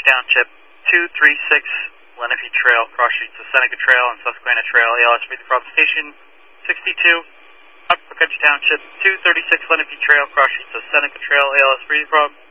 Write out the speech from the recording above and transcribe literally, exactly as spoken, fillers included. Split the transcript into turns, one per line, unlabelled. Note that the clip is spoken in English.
Township, two three six Lenape Trail, cross streets of Seneca Trail and Susquehanna Trail, A L S Breathe from Station sixty-two. Up McCutcheon Township, two thirty-six Lenape Trail, cross streets of Seneca Trail, A L S Breathe from